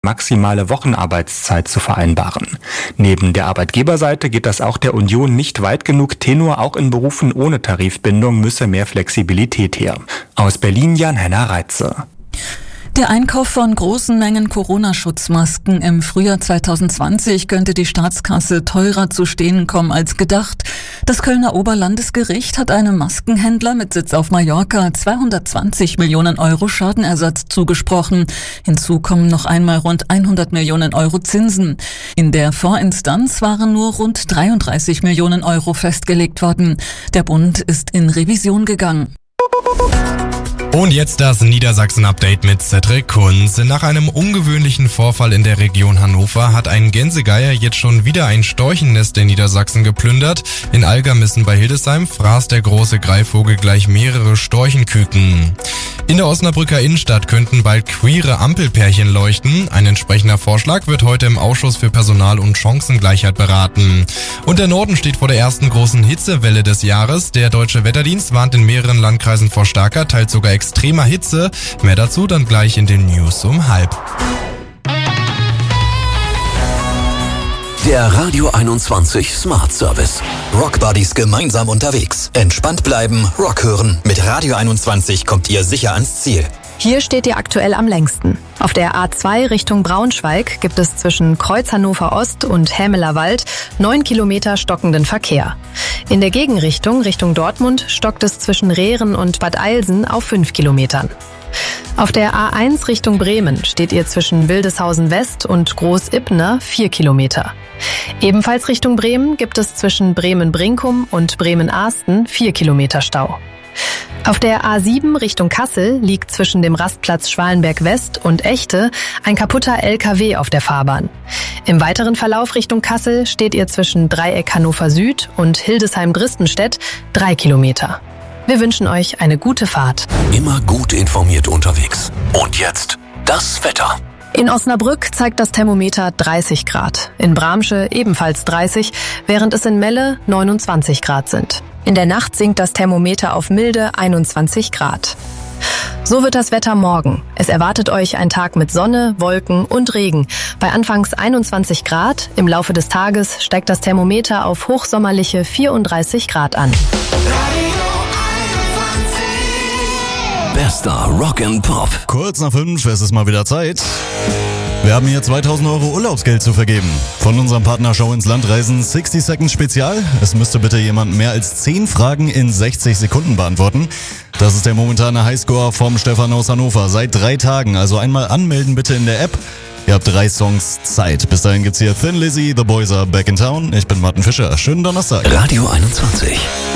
maximale Wochenarbeitszeit zu vereinbaren. Neben der Arbeitgeberseite geht das auch der Union nicht weit genug. Tenor, auch in Berufen ohne Tarifbindung müsse mehr Flexibilität her. Aus Berlin Jan-Henner Reitze. Der Einkauf von großen Mengen Corona-Schutzmasken im Frühjahr 2020 könnte die Staatskasse teurer zu stehen kommen als gedacht. Das Kölner Oberlandesgericht hat einem Maskenhändler mit Sitz auf Mallorca 220 Millionen Euro Schadenersatz zugesprochen. Hinzu kommen noch einmal rund 100 Millionen Euro Zinsen. In der Vorinstanz waren nur rund 33 Millionen Euro festgelegt worden. Der Bund ist in Revision gegangen. Und jetzt das Niedersachsen-Update mit Cedric Kunz. Nach einem ungewöhnlichen Vorfall in der Region Hannover hat ein Gänsegeier jetzt schon wieder ein Storchennest in Niedersachsen geplündert. In Algermissen bei Hildesheim fraß der große Greifvogel gleich mehrere Storchenküken. In der Osnabrücker Innenstadt könnten bald queere Ampelpärchen leuchten. Ein entsprechender Vorschlag wird heute im Ausschuss für Personal- und Chancengleichheit beraten. Und der Norden steht vor der ersten großen Hitzewelle des Jahres. Der Deutsche Wetterdienst warnt in mehreren Landkreisen vor starker, teils sogar extremer Hitze. Mehr dazu dann gleich in den News um 12:30. Der Radio 21 Smart Service. Rock Buddies gemeinsam unterwegs. Entspannt bleiben, Rock hören. Mit Radio 21 kommt ihr sicher ans Ziel. Hier steht ihr aktuell am längsten. Auf der A2 Richtung Braunschweig gibt es zwischen Kreuz Hannover Ost und Hämeler Wald 9 Kilometer stockenden Verkehr. In der Gegenrichtung Richtung Dortmund stockt es zwischen Rehren und Bad Eilsen auf 5 Kilometern. Auf der A1 Richtung Bremen steht ihr zwischen Wildeshausen West und Groß-Ipner 4 Kilometer. Ebenfalls Richtung Bremen gibt es zwischen Bremen-Brinkum und Bremen-Ahsten 4 Kilometer Stau. Auf der A7 Richtung Kassel liegt zwischen dem Rastplatz Schwalenberg West und Echte ein kaputter LKW auf der Fahrbahn. Im weiteren Verlauf Richtung Kassel steht ihr zwischen Dreieck Hannover Süd und Hildesheim-Dristenstedt 3 Kilometer. Wir wünschen euch eine gute Fahrt. Immer gut informiert unterwegs. Und jetzt das Wetter. In Osnabrück zeigt das Thermometer 30 Grad, in Bramsche ebenfalls 30, während es in Melle 29 Grad sind. In der Nacht sinkt das Thermometer auf milde 21 Grad. So wird das Wetter morgen. Es erwartet euch ein Tag mit Sonne, Wolken und Regen. Bei anfangs 21 Grad, im Laufe des Tages steigt das Thermometer auf hochsommerliche 34 Grad an. Bester Rock and Pop. Kurz nach 5, es ist mal wieder Zeit. Wir haben hier 2000 Euro Urlaubsgeld zu vergeben. Von unserem Partner Show ins Land Reisen 60 Seconds Spezial. Es müsste bitte jemand mehr als 10 Fragen in 60 Sekunden beantworten. Das ist der momentane Highscore vom Stefan aus Hannover. Seit 3 Tagen, also einmal anmelden bitte in der App. Ihr habt 3 Songs Zeit. Bis dahin gibt's hier Thin Lizzy, The Boys Are Back in Town. Ich bin Martin Fischer. Schönen Donnerstag. Radio 21.